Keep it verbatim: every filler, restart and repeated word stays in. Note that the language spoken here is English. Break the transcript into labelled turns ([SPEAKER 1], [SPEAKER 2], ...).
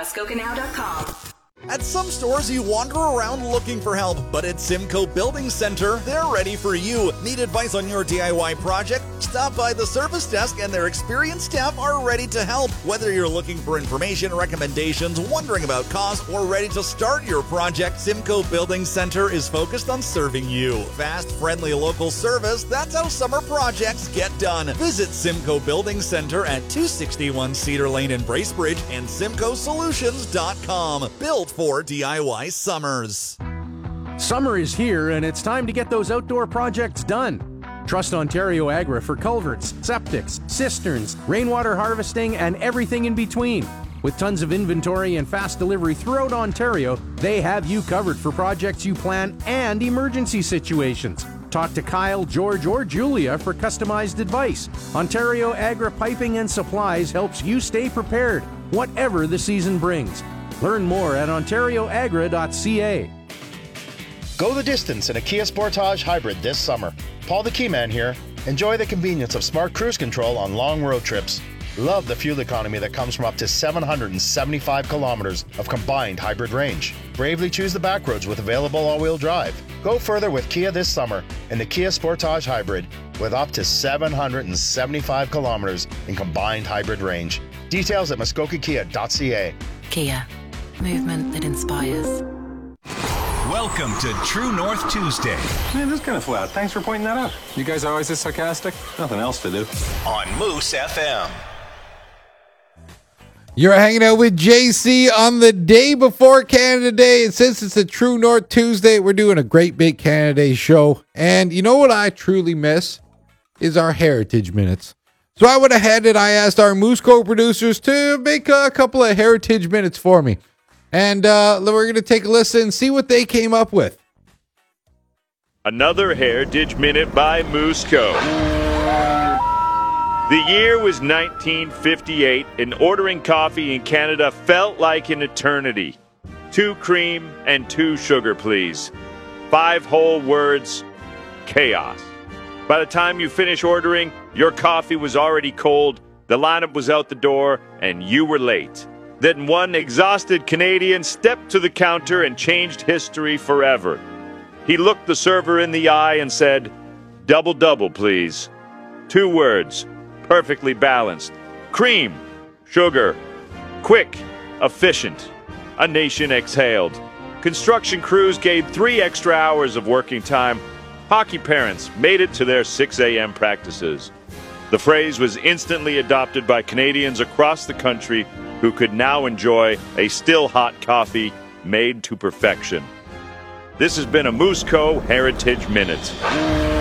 [SPEAKER 1] muskoka now dot com.
[SPEAKER 2] At some stores, you wander around looking for help, but at Simcoe Building Center, they're ready for you. Need advice on your D I Y project? Stop by the service desk and their experienced staff are ready to help. Whether you're looking for information, recommendations, wondering about cost, or ready to start your project, Simcoe Building Center is focused on serving you. Fast, friendly local service, that's how summer projects get done. Visit Simcoe Building Center at two sixty-one Cedar Lane in Bracebridge and simcoe solutions dot com. Built for D I Y summers.
[SPEAKER 3] Summer is here, and it's time to get those outdoor projects done. Trust Ontario Agri for culverts, septics, cisterns, rainwater harvesting, and everything in between. With tons of inventory and fast delivery throughout Ontario, they have you covered for projects you plan and emergency situations. Talk to Kyle, George, or Julia for customized advice. Ontario Agri Piping and Supplies helps you stay prepared, whatever the season brings. Learn more at ontario agra dot c a.
[SPEAKER 4] Go the distance in a Kia Sportage Hybrid this summer. Paul the Keyman here. Enjoy the convenience of smart cruise control on long road trips. Love the fuel economy that comes from up to seven hundred seventy-five kilometers of combined hybrid range. Bravely choose the back roads with available all-wheel drive. Go further with Kia this summer in the Kia Sportage Hybrid with up to seven hundred seventy-five kilometers in combined hybrid range. Details at muskoka kia dot c a.
[SPEAKER 5] Kia. Movement that inspires.
[SPEAKER 6] Welcome to True North Tuesday.
[SPEAKER 7] Man, this is kind of flat. Thanks for pointing that out. You guys always this sarcastic? Nothing else to do.
[SPEAKER 6] On Moose F M.
[SPEAKER 8] You're hanging out with J C on the day before Canada Day. And since it's a True North Tuesday, we're doing a great big Canada Day show. And you know what I truly miss is our Heritage Minutes. So I went ahead and I asked our Moose co-producers to make a couple of Heritage Minutes for me. And uh, we're going to take a listen and see what they came up with.
[SPEAKER 9] Another Heritage Minute by Mooseco. The year was nineteen fifty-eight, and ordering coffee in Canada felt like an eternity. Two cream and two sugar, please. Five whole words, chaos. By the time you finish ordering, your coffee was already cold, the lineup was out the door, and you were late. Then one exhausted Canadian stepped to the counter and changed history forever. He looked the server in the eye and said, "Double double, please." Two words, perfectly balanced. Cream, sugar, quick, efficient. A nation exhaled. Construction crews gained three extra hours of working time. Hockey parents made it to their six a.m. practices. The phrase was instantly adopted by Canadians across the country who could now enjoy a still hot coffee made to perfection. This has been a Mooseco Heritage Minute.